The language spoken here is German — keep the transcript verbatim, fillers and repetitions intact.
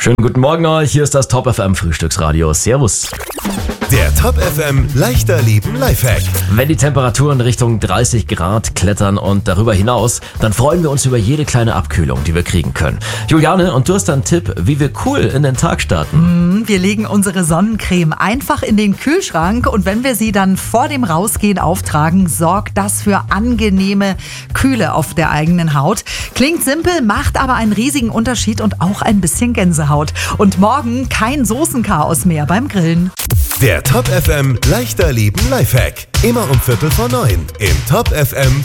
Schönen guten Morgen euch, hier ist das Top F M Frühstücksradio. Servus. Der Top F M leichter Leben Lifehack. Wenn die Temperaturen Richtung dreißig Grad klettern und darüber hinaus, dann freuen wir uns über jede kleine Abkühlung, die wir kriegen können. Juliane, und du hast einen Tipp, wie wir cool in den Tag starten. Wir legen unsere Sonnencreme einfach in den Kühlschrank und wenn wir sie dann vor dem Rausgehen auftragen, sorgt das für angenehme Kühle auf der eigenen Haut. Klingt simpel, macht aber einen riesigen Unterschied und auch ein bisschen Gänsehaut. Und morgen kein Soßenchaos mehr beim Grillen. Der Top F M leichter Leben Lifehack. Immer um Viertel vor neun im Top F M